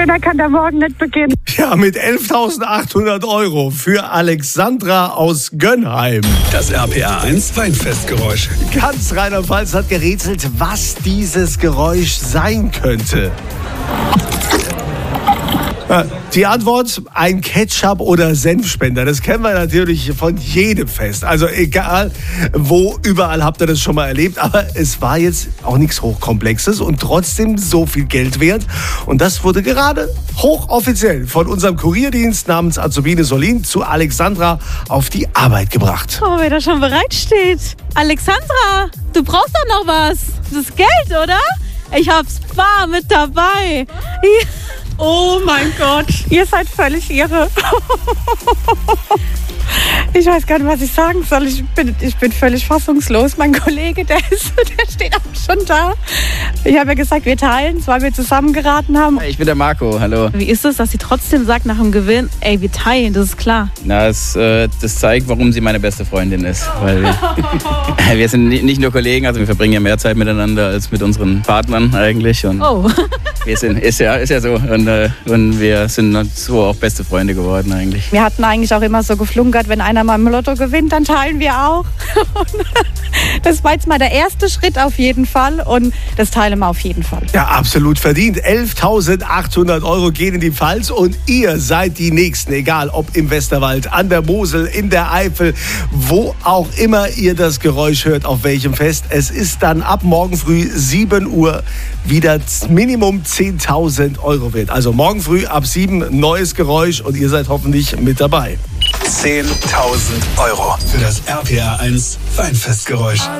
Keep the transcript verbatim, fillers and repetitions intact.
schöner kann der Morgen nicht beginnen. Ja, mit elftausendachthundert Euro für Alexandra aus Gönnheim. Das R P R eins Weinfestgeräusch. Ganz Rheinland-Pfalz hat gerätselt, was dieses Geräusch sein könnte. Die Antwort, ein Ketchup- oder Senfspender. Das kennen wir natürlich von jedem Fest. Also egal wo, überall habt ihr das schon mal erlebt. Aber es war jetzt auch nichts Hochkomplexes und trotzdem so viel Geld wert. Und das wurde gerade hochoffiziell von unserem Kurierdienst namens Azubine Solin zu Alexandra auf die Arbeit gebracht. Oh, wer da schon bereit steht. Alexandra, du brauchst doch noch was. Das ist Geld, oder? Ich hab's bar mit dabei. Ja. Oh mein Gott, ihr seid völlig irre. Ich weiß gar nicht, was ich sagen soll. Ich bin, ich bin völlig fassungslos. Mein Kollege, der, ist, der steht auch schon da. Ich habe ja gesagt, wir teilen es, weil wir zusammen geraten haben. Ich bin der Marco, hallo. Wie ist es, dass sie trotzdem sagt nach dem Gewinn, ey, wir teilen, das ist klar. Na, das, äh, das zeigt, warum sie meine beste Freundin ist. Weil wir, wir sind nicht nur Kollegen, also wir verbringen ja mehr Zeit miteinander als mit unseren Partnern eigentlich. Und oh. Wir sind, ist ja, ist ja so. Und, äh, und wir sind so auch beste Freunde geworden eigentlich. Wir hatten eigentlich auch immer so geflunkert, wenn einer mal im Lotto gewinnt, dann teilen wir auch. Das war jetzt mal der erste Schritt auf jeden Fall und das teilen wir auf jeden Fall. Ja, absolut verdient. elftausendachthundert Euro gehen in die Pfalz und ihr seid die Nächsten, egal ob im Westerwald, an der Mosel, in der Eifel, wo auch immer ihr das Geräusch hört, auf welchem Fest. Es ist dann ab morgen früh sieben Uhr wieder Minimum zehntausend Euro wert. Also morgen früh ab sieben neues Geräusch und ihr seid hoffentlich mit dabei. zehntausend Euro für das R P R eins Weinfestgeräusch.